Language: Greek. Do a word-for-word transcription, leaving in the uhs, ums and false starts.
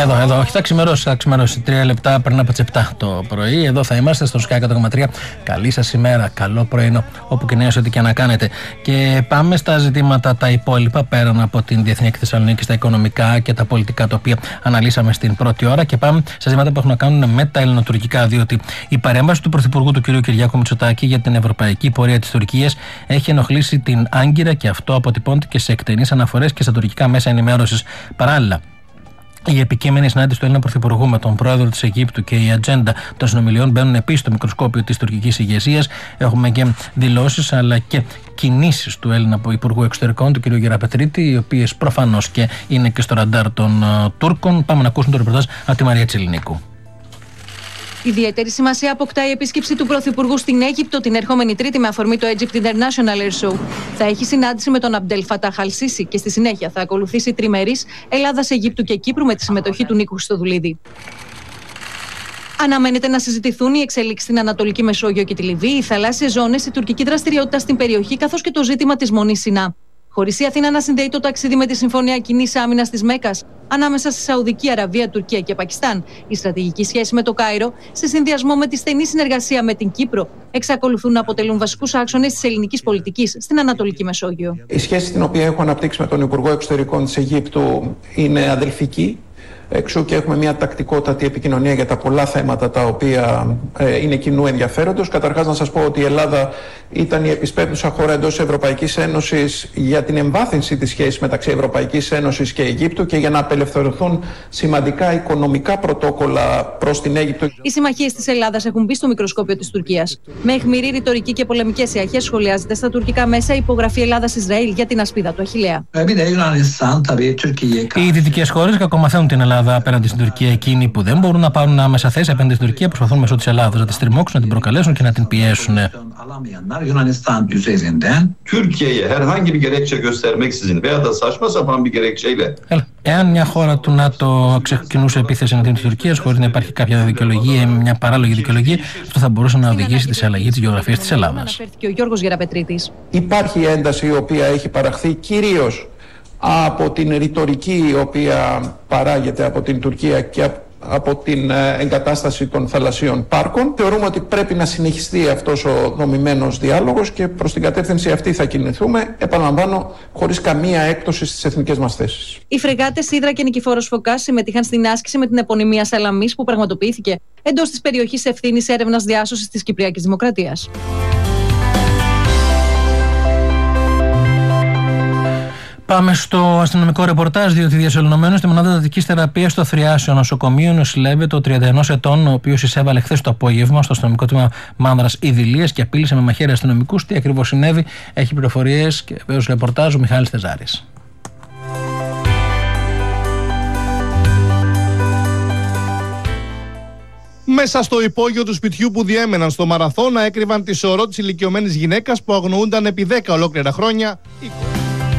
Εδώ, εδώ, όχι, θα ξημερώσει, θα ξημερώσει. Τρία λεπτά πριν από τις επτά το πρωί. Εδώ θα είμαστε στο Sky εκατό κόμμα τρία. Καλή σας ημέρα, καλό πρωινό, όπου και νέος ό,τι και να κάνετε. Και πάμε στα ζητήματα τα υπόλοιπα, πέραν από την Διεθνή Έκθεση Θεσσαλονίκη, στα οικονομικά και τα πολιτικά, τα οποία αναλύσαμε στην πρώτη ώρα. Και πάμε στα ζητήματα που έχουν να κάνουν με τα ελληνοτουρκικά, διότι η παρέμβαση του Πρωθυπουργού του κ. Κυριάκου Μητσοτάκη για την ευρωπαϊκή πορεία της Τουρκίας έχει ενοχλήσει την Άγκυρα και αυτό αποτυπώνεται και σε εκτενείς αναφορές και στα τουρκικά μέσα ενημέρωσης. Παράλληλα, η επικείμενη συνάντηση του Έλληνα Πρωθυπουργού με τον πρόεδρο της Αιγύπτου και η ατζέντα των συνομιλιών μπαίνουν επίσης στο μικροσκόπιο της τουρκικής ηγεσίας. Έχουμε και δηλώσεις αλλά και κινήσεις του Έλληνα Υπουργού Εξωτερικών, του κ. Γεραπετρίτη, οι οποίες προφανώς και είναι και στο ραντάρ των uh, Τούρκων. Πάμε να ακούσουμε το ρεπορτάζ από τη Μαρία Τσιλινίκου. Ιδιαίτερη σημασία αποκτά η επίσκεψη του Πρωθυπουργού στην Αίγυπτο την ερχόμενη Τρίτη με αφορμή το Egypt International Air Show. Θα έχει συνάντηση με τον Αμπτέλ Φατάχ Αλ Σίσι και στη συνέχεια θα ακολουθήσει τριμερής Ελλάδας, Αιγύπτου και Κύπρου με τη συμμετοχή του Νίκου Χριστοδουλίδη. Αναμένεται να συζητηθούν οι εξελίξεις στην Ανατολική Μεσόγειο και τη Λιβύη, οι θαλάσσιες ζώνες, η τουρκική δραστηριότητα στην περιοχή καθώς και το ζήτημα της Μονής Σινά. Χωρίς η Αθήνα να συνδέει το ταξίδι με τη Συμφωνία Κοινής Άμυνας της Μέκκας ανάμεσα στη Σαουδική Αραβία, Τουρκία και Πακιστάν, η στρατηγική σχέση με το Κάιρο, σε συνδυασμό με τη στενή συνεργασία με την Κύπρο, εξακολουθούν να αποτελούν βασικούς άξονες της ελληνικής πολιτικής στην Ανατολική Μεσόγειο. Η σχέση την οποία έχω αναπτύξει με τον Υπουργό Εξωτερικών της Αιγύπτου είναι αδελφική. Εξού και έχουμε μια τακτικότατη επικοινωνία για τα πολλά θέματα τα οποία ε, είναι κοινού ενδιαφέροντος. Καταρχάς να σας πω ότι η Ελλάδα ήταν η επισπεύδουσα χώρα εντός της Ευρωπαϊκής Ένωσης για την εμβάθυνση της σχέσης μεταξύ Ευρωπαϊκής Ένωσης και Αιγύπτου και για να απελευθερωθούν σημαντικά οικονομικά πρωτόκολλα προς την Αίγυπτο. Οι συμμαχίες της Ελλάδας έχουν μπει στο μικροσκόπιο της Τουρκίας. Με αιχμηρή ρητορική και πολεμικές ιαχές σχολιάζεται στα τουρκικά μέσα η υπογραφή Ελλάδας-Ισραήλ για την ασπίδα του Αχιλλέα. Οι δυτικές χώρες κακομαθαίνουν την Ελλάδα απέναντι στην Τουρκία. Εκείνοι που δεν μπορούν να πάρουν άμεσα θέση απέναντι στην Τουρκία προσπαθούν μέσω της Ελλάδας να τη στριμώξουν, να την προκαλέσουν και να την πιέσουν. Εάν μια χώρα του ΝΑΤΟ ξεκινούσε επίθεση εναντίον της Τουρκίας χωρίς να υπάρχει κάποια δικαιολογία ή μια παράλογη δικαιολογία, αυτό θα μπορούσε να οδηγήσει σε αλλαγή της γεωγραφίας της Ελλάδας. Υπάρχει ένταση η οποία έχει παραχθεί κυρίως από την ρητορική η οποία παράγεται από την Τουρκία και από την εγκατάσταση των θαλασσίων πάρκων. Θεωρούμε ότι πρέπει να συνεχιστεί αυτός ο δομημένος διάλογος και προς την κατεύθυνση αυτή θα κινηθούμε, επαναλαμβάνω, χωρίς καμία έκπτωση στις εθνικές μας θέσεις. Οι φρεγάτες Ύδρα και Νικηφόρος Φωκάς συμμετείχαν στην άσκηση με την επωνυμία Σαλαμής που πραγματοποιήθηκε εντός της περιοχής ευθύνης έρευνας διάσωσης της Κυπριακής Δημοκρατίας. Πάμε στο αστυνομικό ρεπορτάζ, διότι διασωληνωμένος στη μονάδα εντατικής θεραπείας στο Θριάσιο νοσοκομείο νοσηλεύεται ο τριάντα ενός ετών, ο οποίος εισέβαλε χθες το απόγευμα στο αστυνομικό τμήμα Μάνδρας Ιδηλίας και απείλησε με μαχαίρι αστυνομικούς. Τι ακριβώς συνέβη, έχει πληροφορίες και βέβαιως ρεπορτάζ ο Μιχάλης Θεζάρης. Μέσα στο υπόγειο του σπιτιού που διέμεναν στο Μαραθώνα έκρυβαν τη σωρό της ηλικιωμένης γυναίκας που αγνοούνταν επί δέκα ολόκληρα χρόνια.